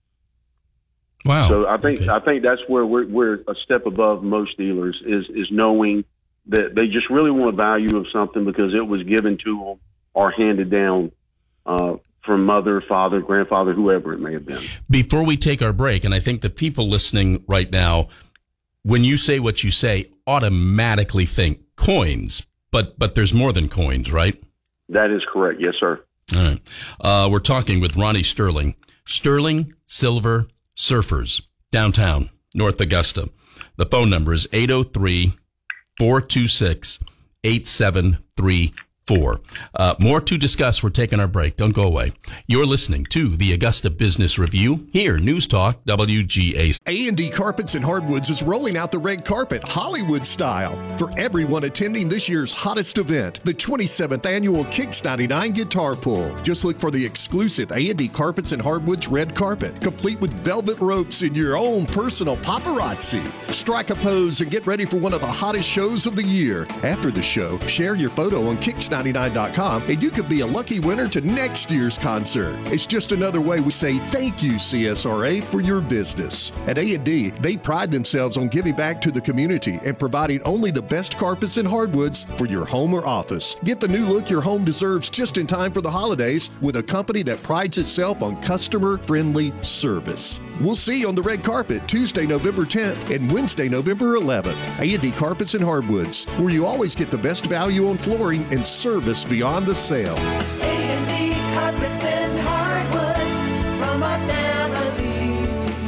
Wow. So I think okay. I think that's where we're we're a step above most dealers, is is knowing that they just really want a value of something because it was given to them or handed down uh, from mother, father, grandfather, whoever it may have been. Before we take our break, and I think the people listening right now, when you say what you say, automatically think coins, but but there's more than coins, right? That is correct. Yes, sir. All right. Uh, we're talking with Ronnie Sterling. Sterling Silver Surfers, downtown, North Augusta. The phone number is eight oh three, four two six, eight seven three four. Uh, more to discuss. We're taking our break. Don't go away. You're listening to the Augusta Business Review here, News Talk, W G A C. A and D Carpets and Hardwoods is rolling out the red carpet, Hollywood style, for everyone attending this year's hottest event, the twenty-seventh annual Kicks ninety-nine Guitar Pull. Just look for the exclusive A and D Carpets and Hardwoods red carpet, complete with velvet ropes and your own personal paparazzi. Strike a pose and get ready for one of the hottest shows of the year. After the show, share your photo on kicks ninety-nine dot com and you could be a lucky winner to next year's concert. It's just another way we say thank you, C S R A, for your business. At A and D, they pride themselves on giving back to the community and providing only the best carpets and hardwoods for your home or office. Get the new look your home deserves just in time for the holidays with a company that prides itself on customer-friendly service. We'll see you on the red carpet Tuesday, November tenth and Wednesday, November eleventh. A and D Carpets and Hardwoods, where you always get the best value on flooring and service beyond the sale. A and D Carpets and Hardwoods, from our family to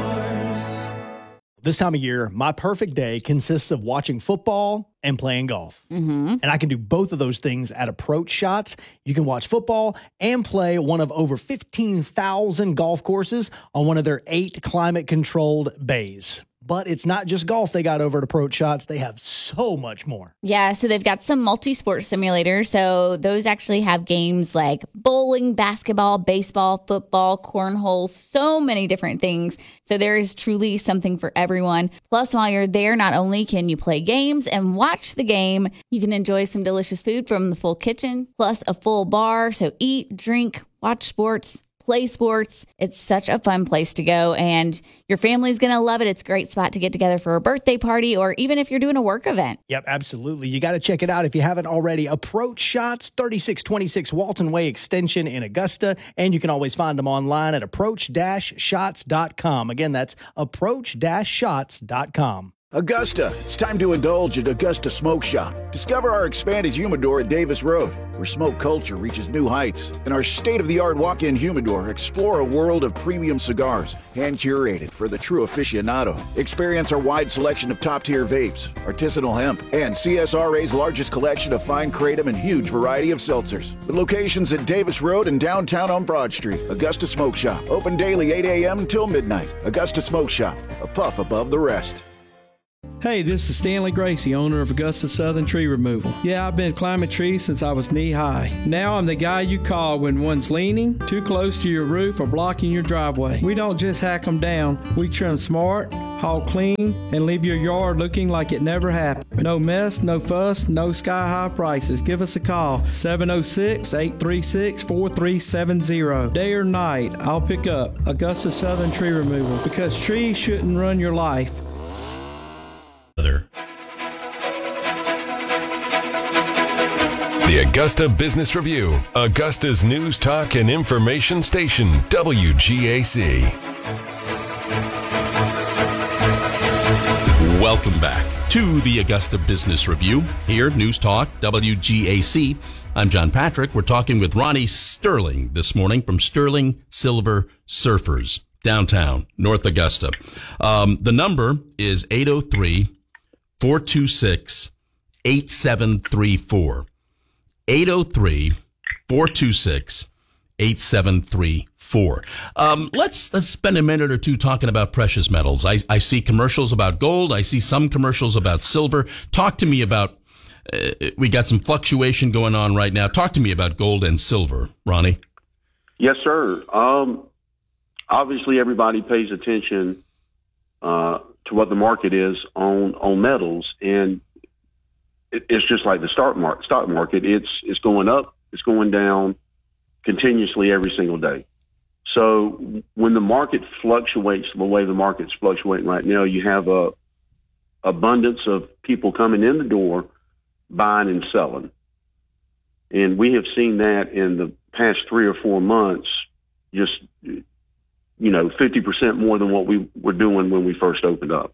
yours. This time of year, my perfect day consists of watching football and playing golf. Mm-hmm. And I can do both of those things at Approach Shots. You can watch football and play one of over fifteen thousand golf courses on one of their eight climate-controlled bays. But it's not just golf they got over at Approach Shots. They have so much more. Yeah, so they've got some multi-sport simulators. So those actually have games like bowling, basketball, baseball, football, cornhole, so many different things. So there is truly something for everyone. Plus, while you're there, not only can you play games and watch the game, you can enjoy some delicious food from the full kitchen, plus a full bar. So eat, drink, watch sports, play sports. It's such a fun place to go, and your family's going to love it. It's a great spot to get together for a birthday party, or even if you're doing a work event. Yep, absolutely. You got to check it out if you haven't already. Approach Shots, thirty-six twenty-six Walton Way Extension in Augusta, and you can always find them online at approach dash shots dot com. Again, that's approach dash shots dot com. Augusta, it's time to indulge at Augusta Smoke Shop. Discover our expanded humidor at Davis Road, where smoke culture reaches new heights. In our state-of-the-art walk-in humidor, explore a world of premium cigars, hand-curated for the true aficionado. Experience our wide selection of top-tier vapes, artisanal hemp, and C S R A's largest collection of fine kratom and huge variety of seltzers. With locations at Davis Road and downtown on Broad Street, Augusta Smoke Shop. Open daily eight a.m. until midnight. Augusta Smoke Shop, a puff above the rest. Hey, this is Stanley Gracie, owner of Augusta Southern Tree Removal. Yeah, I've been climbing trees since I was knee-high. Now I'm the guy you call when one's leaning, too close to your roof, or blocking your driveway. We don't just hack them down. We trim smart, haul clean, and leave your yard looking like it never happened. No mess, no fuss, no sky-high prices. Give us a call, seven oh six, eight three six, four three seven zero. Day or night, I'll pick up Augusta Southern Tree Removal, because trees shouldn't run your life. The Augusta Business Review, Augusta's news, talk, and information station, W G A C. Welcome back to the Augusta Business Review. Here, News Talk, W G A C. I'm John Patrick. We're talking with Ronnie Sterling this morning from Sterling Silver Surfers, downtown, North Augusta. Um, the number is eight oh three, four two six, eight seven three four. eight oh three, four two six, eight seven three four. Um, let's, let's spend a minute or two talking about precious metals. I, I see commercials about gold. I see some commercials about silver. Talk to me about, uh, we got some fluctuation going on right now. Talk to me about gold and silver, Ronnie. Yes, sir. Um, obviously, everybody pays attention uh, to what the market is on, on metals, and it's just like the stock market. Stock market, it's it's going up, it's going down continuously every single day. So when the market fluctuates the way the market's fluctuating right now, you have a abundance of people coming in the door, buying and selling, and we have seen that in the past three or four months. Just you know, fifty percent more than what we were doing when we first opened up.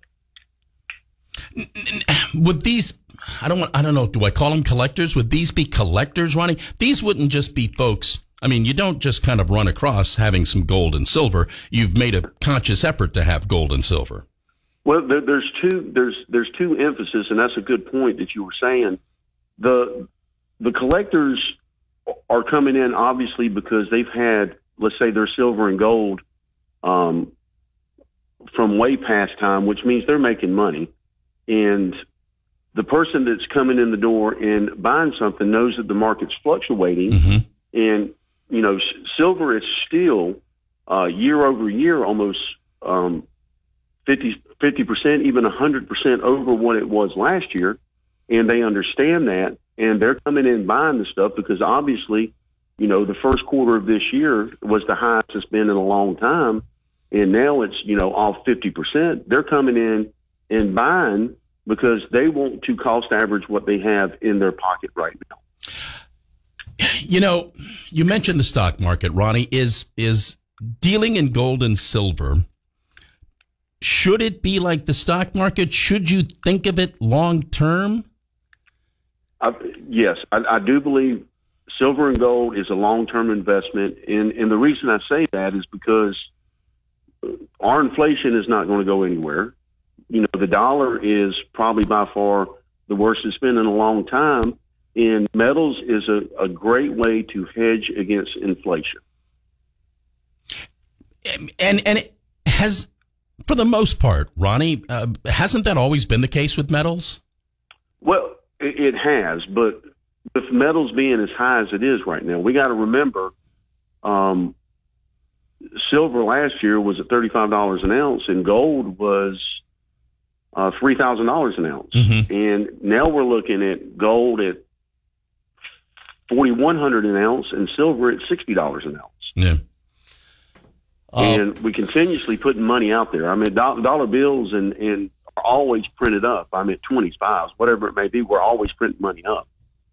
Would these, I don't want, I don't know, do I call them collectors? Would these be collectors, Ronnie? These wouldn't just be folks. I mean, you don't just kind of run across having some gold and silver. You've made a conscious effort to have gold and silver. Well, there, there's two, there's, there's two emphasis, and that's a good point that you were saying. The, the collectors are coming in obviously because they've had, let's say, their silver and gold, um, from way past time, which means they're making money. And the person that's coming in the door and buying something knows that the market's fluctuating. Mm-hmm. And, you know, silver is still uh, year over year almost um, fifty percent, even one hundred percent over what it was last year. And they understand that. And they're coming in buying the stuff because obviously, you know, the first quarter of this year was the highest it's been in a long time. And now it's, you know, off fifty percent. They're coming in and buying because they want to cost average what they have in their pocket right now. You know, you mentioned the stock market, Ronnie. Is is dealing in gold and silver, should it be like the stock market? Should you think of it long term? I, yes, I, I do believe silver and gold is a long-term investment. And, and the reason I say that is because our inflation is not going to go anywhere. You know, the dollar is probably by far the worst it's been in a long time. And metals is a, a great way to hedge against inflation. And and it has, for the most part, Ronnie, uh, hasn't that always been the case with metals? Well, it, it has, but with metals being as high as it is right now, we got to remember um, silver last year was at thirty-five dollars an ounce, and gold was uh, three thousand dollars an ounce. Mm-hmm. And now we're looking at gold at forty-one hundred an ounce and silver at sixty dollars an ounce. Yeah. and we continuously putting money out there. I mean, do- dollar bills and, and are always printed up. I mean, twenties, fives, whatever it may be, we're always printing money up.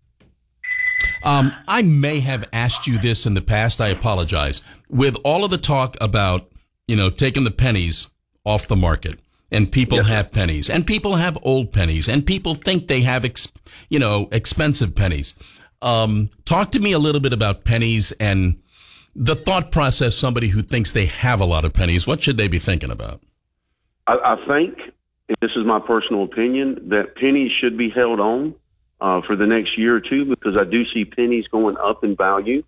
Um, I may have asked you this in the past. I apologize. With all of the talk about, you know, taking the pennies off the market, and people yes. have pennies, and people have old pennies, and people think they have, ex- you know, expensive pennies. Um, talk to me a little bit about pennies and the thought process. Somebody who thinks they have a lot of pennies, what should they be thinking about? I, I think, and this is my personal opinion, that pennies should be held on uh, for the next year or two, because I do see pennies going up in value.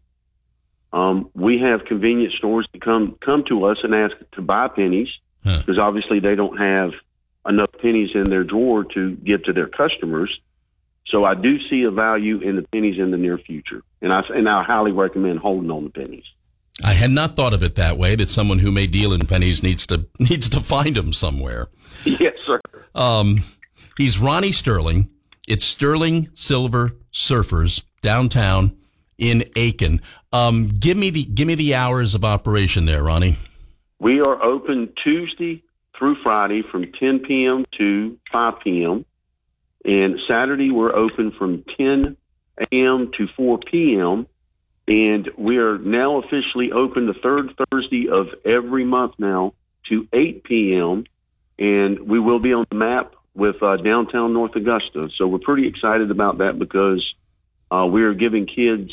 Um, we have convenience stores that come come to us and ask to buy pennies, because huh. obviously they don't have enough pennies in their drawer to give to their customers. So I do see a value in the pennies in the near future, and I and I highly recommend holding on the pennies. I had not thought of it that way, that someone who may deal in pennies needs to needs to find them somewhere. Yes, sir. Um, he's Ronnie Sterling. It's Sterling Silver Surfers downtown in Aiken. Um, give me the give me the hours of operation there, Ronnie. We are open Tuesday through Friday from ten p.m. to five p.m. And Saturday we're open from ten a.m. to four p.m. And we are now officially open the third Thursday of every month now to eight p.m. And we will be on the map with uh, downtown North Augusta. So we're pretty excited about that, because uh, we are giving kids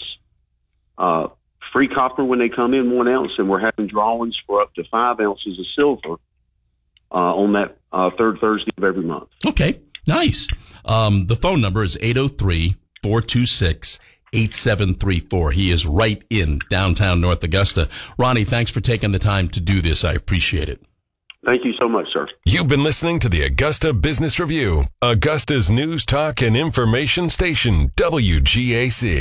uh, free copper when they come in, one ounce, and we're having drawings for up to five ounces of silver uh, on that uh, third Thursday of every month. Okay, nice. Um, the phone number is eight oh three, four two six, eight seven three four. He is right in downtown North Augusta. Ronnie, thanks for taking the time to do this. I appreciate it. Thank you so much, sir. You've been listening to the Augusta Business Review, Augusta's news, talk, and information station, W G A C.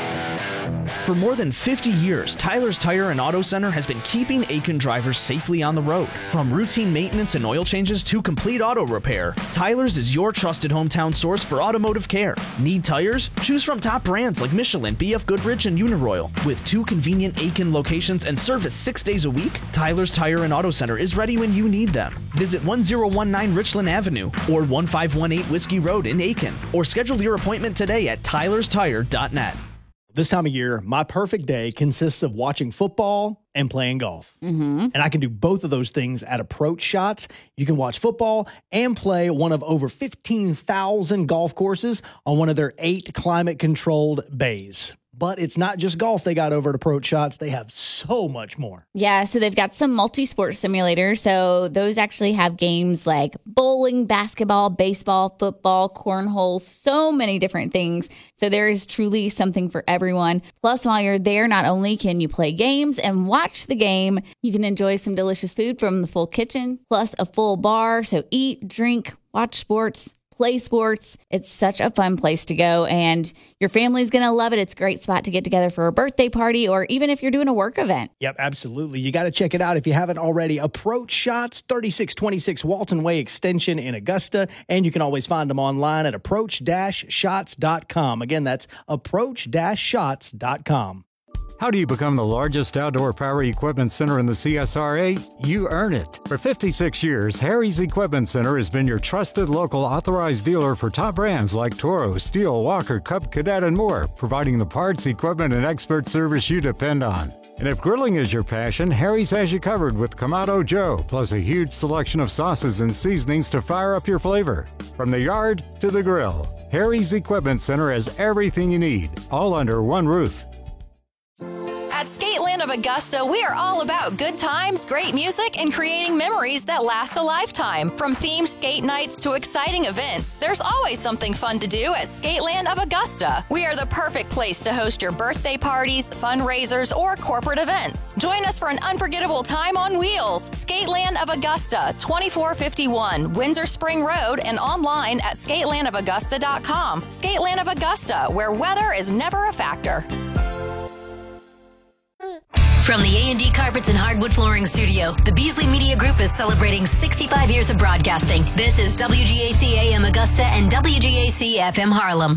For more than fifty years, Tyler's Tire and Auto Center has been keeping Aiken drivers safely on the road. From routine maintenance and oil changes to complete auto repair, Tyler's is your trusted hometown source for automotive care. Need tires? Choose from top brands like Michelin, B F Goodrich, and Uniroyal. With two convenient Aiken locations and service six days a week, Tyler's Tire and Auto Center is ready when you need them. Visit one oh one nine Richland Avenue or one five one eight Whiskey Road in Aiken, or schedule your appointment today at tylers tire dot net. This time of year, my perfect day consists of watching football and playing golf. Mm-hmm. And I can do both of those things at Approach Shots. You can watch football and play one of over fifteen thousand golf courses on one of their eight climate-controlled bays. But it's not just golf they got over at Approach Shots. They have so much more. Yeah, so they've got some multi-sport simulators. So those actually have games like bowling, basketball, baseball, football, cornhole, so many different things. So there is truly something for everyone. Plus, while you're there, not only can you play games and watch the game, you can enjoy some delicious food from the full kitchen, plus a full bar. So eat, drink, watch sports, play sports. It's such a fun place to go, and your family's going to love it. It's a great spot to get together for a birthday party, or even if you're doing a work event. Yep, absolutely. You got to check it out if you haven't already. Approach Shots, thirty-six twenty-six Walton Way Extension in Augusta, and you can always find them online at approach dash shots dot com. Again, that's approach dash shots dot com. How do you become the largest outdoor power equipment center in the C S R A? You earn it. For fifty-six years, Harry's Equipment Center has been your trusted local authorized dealer for top brands like Toro, Steel, Walker, Cub, Cadet, and more, providing the parts, equipment, and expert service you depend on. And if grilling is your passion, Harry's has you covered with Kamado Joe, plus a huge selection of sauces and seasonings to fire up your flavor. From the yard to the grill, Harry's Equipment Center has everything you need, all under one roof. At Skateland of Augusta, we are all about good times, great music, and creating memories that last a lifetime. From themed skate nights to exciting events, there's always something fun to do at Skateland of Augusta. We are the perfect place to host your birthday parties, fundraisers, or corporate events. Join us for an unforgettable time on wheels. Skateland of Augusta, twenty-four fifty-one Windsor Spring Road, and online at skateland of augusta dot com. Skateland of Augusta, where weather is never a factor. From the A and D Carpets and Hardwood Flooring Studio, the Beasley Media Group is celebrating sixty-five years of broadcasting. This is W G A C A M Augusta and W G A C F M Harlem.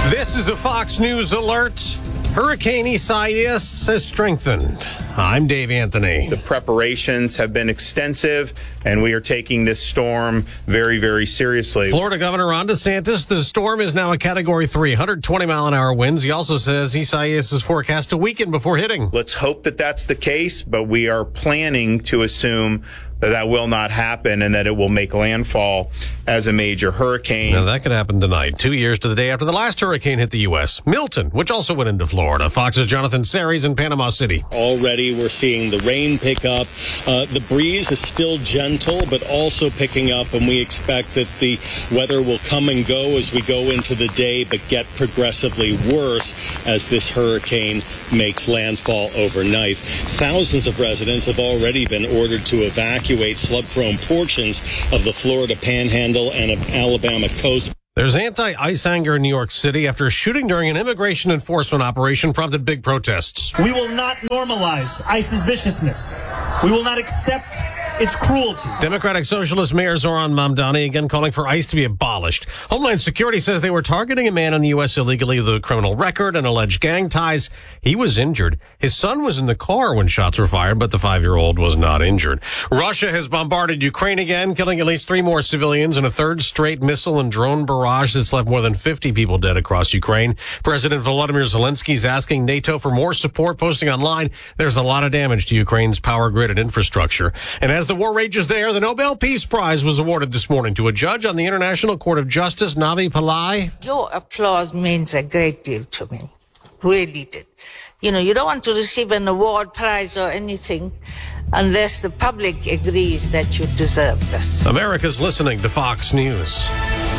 This is a Fox News alert. Hurricane Isaias has strengthened. I'm Dave Anthony. The preparations have been extensive, and we are taking this storm very, very seriously. Florida Governor Ron DeSantis, the storm is now a Category three, one hundred twenty mile an hour winds. He also says Isaias is forecast to weaken before hitting. Let's hope that that's the case, but we are planning to assume that that will not happen and that it will make landfall as a major hurricane. Now, that could happen tonight, two years to the day after the last hurricane hit the U S. Milton, which also went into Florida. Fox's Jonathan Series in Panama City. Already we're seeing the rain pick up. Uh, the breeze is still gentle, but also picking up, and we expect that the weather will come and go as we go into the day, but get progressively worse as this hurricane makes landfall overnight. Thousands of residents have already been ordered to evacuate flood-prone portions of the Florida Panhandle and of Alabama coast. There's anti-ICE anger in New York City after a shooting during an immigration enforcement operation prompted big protests. We will not normalize ICE's viciousness. We will not accept its cruelty. Democratic Socialist Mayor Zoran Mamdani again calling for ICE to be abolished. Homeland Security says they were targeting a man in the U S illegally with a criminal record and alleged gang ties. He was injured. His son was in the car when shots were fired, but the five-year-old was not injured. Russia has bombarded Ukraine again, killing at least three more civilians in a third straight missile and drone barrage that's left more than fifty people dead across Ukraine. President Volodymyr Zelensky is asking NATO for more support, posting online, there's a lot of damage to Ukraine's power grid and infrastructure. And as the war rages there, the Nobel Peace Prize was awarded this morning to a judge on the International Court of Justice, Navi Pillai. Your applause means a great deal to me. Really did. You know, you don't want to receive an award, prize, or anything unless the public agrees that you deserve this. America's listening to Fox News.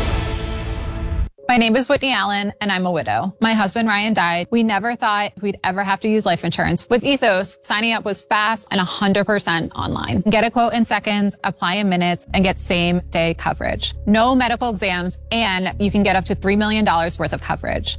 My name is Whitney Allen, and I'm a widow. My husband, Ryan, died. We never thought we'd ever have to use life insurance. With Ethos, signing up was fast and one hundred percent online. Get a quote in seconds, apply in minutes, and get same-day coverage. No medical exams, and you can get up to three million dollars worth of coverage.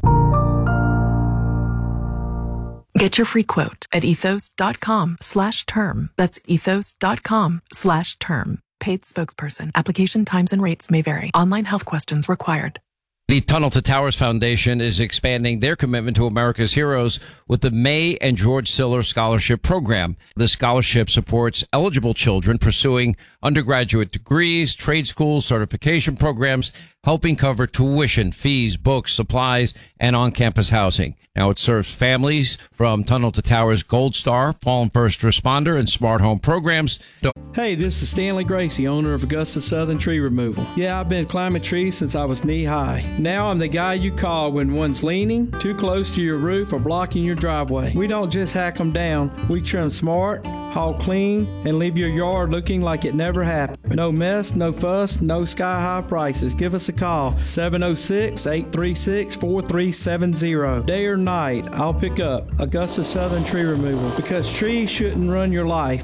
Get your free quote at ethos.com slash term. That's ethos.com slash term. Paid spokesperson. Application times and rates may vary. Online health questions required. The Tunnel to Towers Foundation is expanding their commitment to America's heroes with the May and George Siller Scholarship Program. The scholarship supports eligible children pursuing undergraduate degrees, trade schools, certification programs, helping cover tuition, fees, books, supplies, and on-campus housing. Now, it serves families from Tunnel to Towers Gold Star, Fallen First Responder, and Smart Home programs. Hey, this is Stanley Gracie, owner of Augusta Southern Tree Removal. Yeah, I've been climbing trees since I was knee-high. Now I'm the guy you call when one's leaning, too close to your roof, or blocking your driveway. We don't just hack them down. We trim smart, haul clean, and leave your yard looking like it never happened. No mess, no fuss, no sky-high prices. Give us a call, seven oh six, eight three six, four three seven zero. Day or night, I'll pick up Augusta Southern Tree Removal, because trees shouldn't run your life.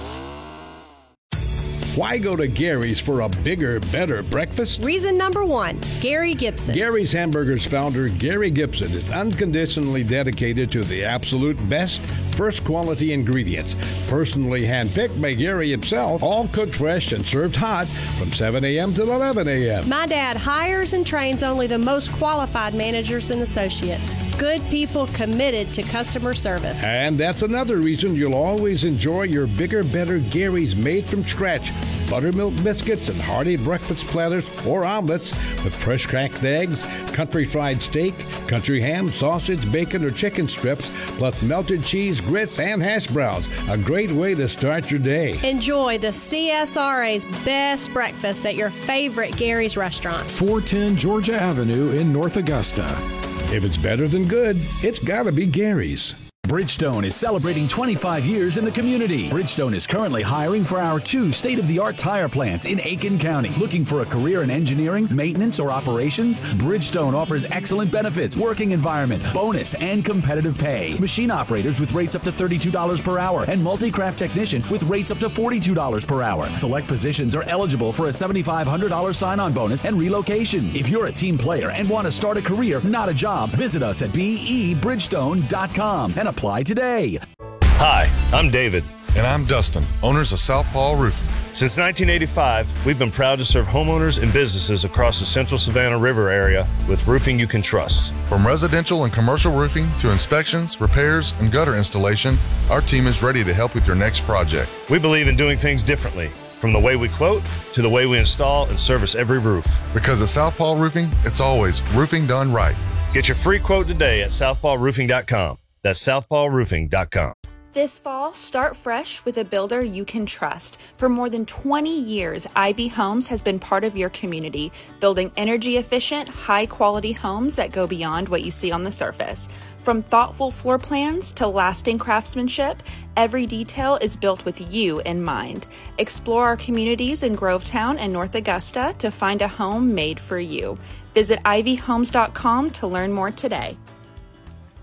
Why go to Gary's for a bigger, better breakfast? Reason number one, Gary Gibson. Gary's Hamburgers founder, Gary Gibson, is unconditionally dedicated to the absolute best, first quality ingredients. Personally handpicked by Gary himself, all cooked fresh and served hot from seven a.m. till eleven a.m. My dad hires and trains only the most qualified managers and associates. Good people committed to customer service. And that's another reason you'll always enjoy your bigger, better Gary's made from scratch. Buttermilk biscuits and hearty breakfast platters or omelets with fresh cracked eggs, country fried steak, country ham, sausage, bacon, or chicken strips, plus melted cheese, grits, and hash browns. A great way to start your day. Enjoy the C S R A's best breakfast at your favorite Gary's restaurant. four ten Georgia Avenue in North Augusta. If it's better than good, it's gotta be Gary's. Bridgestone is celebrating twenty-five years in the community. Bridgestone is currently hiring for our two state-of-the-art tire plants in Aiken County. Looking for a career in engineering, maintenance, or operations? Bridgestone offers excellent benefits, working environment, bonus, and competitive pay. Machine operators with rates up to thirty-two dollars per hour and multi-craft technician with rates up to forty-two dollars per hour. Select positions are eligible for a seven thousand five hundred dollars sign-on bonus and relocation. If you're a team player and want to start a career, not a job, visit us at b e bridgestone dot com and apply today. Hi, I'm David. And I'm Dustin, owners of Southpaw Roofing. Since nineteen eighty-five, we've been proud to serve homeowners and businesses across the central Savannah River area with roofing you can trust. From residential and commercial roofing to inspections, repairs, and gutter installation, our team is ready to help with your next project. We believe in doing things differently, from the way we quote to the way we install and service every roof. Because at Southpaw Roofing, it's always roofing done right. Get your free quote today at southpaw roofing dot com. That's southpaw roofing dot com. This fall, start fresh with a builder you can trust. For more than twenty years, Ivy Homes has been part of your community, building energy-efficient, high-quality homes that go beyond what you see on the surface. From thoughtful floor plans to lasting craftsmanship, every detail is built with you in mind. Explore our communities in Grovetown and North Augusta to find a home made for you. Visit ivy homes dot com to learn more today.